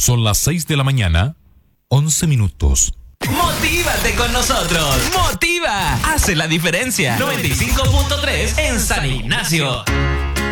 Son las 6 de la mañana, 11 minutos. ¡Motívate con nosotros! ¡Motiva! Hace la diferencia. 95.3 en San Ignacio.